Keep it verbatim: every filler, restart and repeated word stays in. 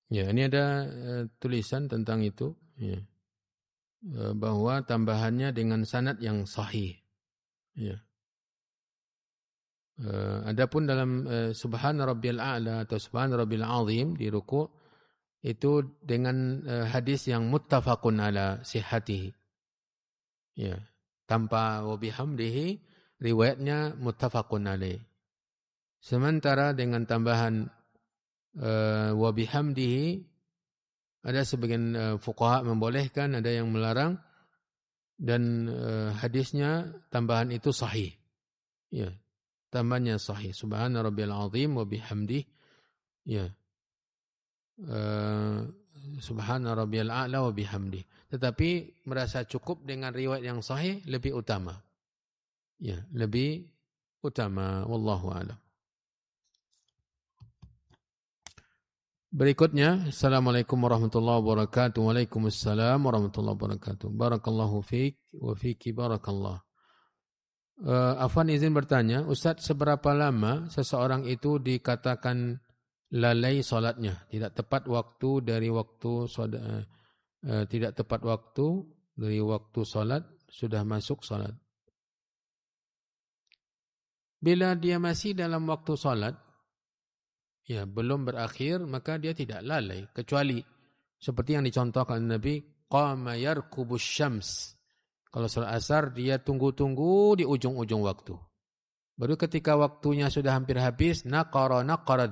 Ya, ini ada uh, tulisan tentang itu, ya. Uh, bahwa tambahannya dengan sanad yang sahih. Ya. Uh, adapun dalam uh, Subhana Rabbiyal A'la atau Subhana Rabbiyal Azim di ruku' itu dengan uh, hadis yang muttafaqun ala sihhatihi. Ya, tanpa wa bihamdihi riwayatnya muttafaqun alaih. Sementara dengan tambahan uh, wa bihamdihi ada sebagian uh, fuqaha membolehkan, ada yang melarang, dan uh, hadisnya tambahan itu sahih. Ya, tambahannya sahih. Subhana rabbiyal azim wa bihamdihi. Ya. Uh, Subhana rabbiyal a'la wa bihamdihi. Tetapi merasa cukup dengan riwayat yang sahih lebih utama. Ya, lebih utama, wallahu a'lam. Berikutnya, Assalamualaikum warahmatullahi wabarakatuh. Waalaikumsalam warahmatullahi wabarakatuh. Barakallahu fiik wa fiiki barakallah. Uh, Afwan izin bertanya, Ustaz, seberapa lama seseorang itu dikatakan lalai salatnya, tidak tepat waktu dari waktu uh, uh, tidak tepat waktu dari waktu salat sudah masuk salat? Bila dia masih dalam waktu salat, ya, belum berakhir, maka dia tidak lalai. Kecuali seperti yang dicontohkan Nabi, qama yarkubus syams. Kalau salat asar, dia tunggu-tunggu di ujung-ujung waktu. Baru ketika waktunya sudah hampir habis, naqara naqara